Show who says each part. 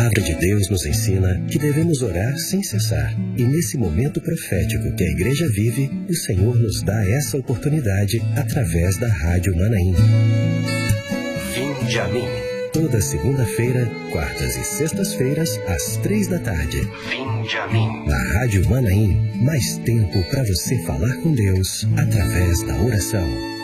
Speaker 1: palavra de Deus nos ensina que devemos orar sem cessar. E nesse momento profético que a igreja vive, o Senhor nos dá essa oportunidade através da Rádio Manaim. Vinde a mim. Toda segunda-feira, quartas e sextas-feiras, às 15h. Vinde a mim. Na Rádio Manaim, mais tempo para você falar com Deus através da oração.